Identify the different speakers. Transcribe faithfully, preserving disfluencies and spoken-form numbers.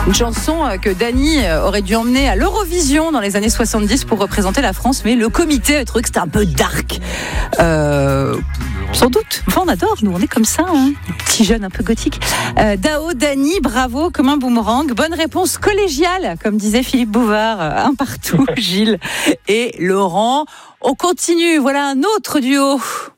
Speaker 1: Une chanson que Dany aurait dû emmener à l'Eurovision dans les années soixante-dix pour représenter la France, mais le comité a trouvé que c'était un peu dark. Euh, sans doute. Enfin, on adore, nous, on est comme ça, hein. Petit jeune un peu gothique. Euh, Dao, Dany, bravo, comme un boomerang. Bonne réponse collégiale, comme disait Philippe Bouvard. Un partout, Gilles et Laurent. On continue, voilà un autre duo.